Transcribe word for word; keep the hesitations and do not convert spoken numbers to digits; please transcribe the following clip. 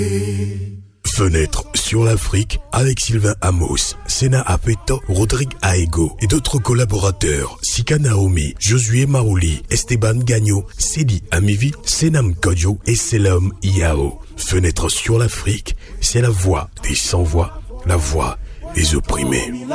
Fenêtre sur l'Afrique avec Sylvain Amos, Sena Apeto, Rodrigue Aego et d'autres collaborateurs, Sika Naomi, Josué Marouli, Esteban Gagno, Sedi Amivi, Senam Kodjo et Selam Iao. Fenêtre sur l'Afrique, c'est la voix des sans-voix, la voix des opprimés.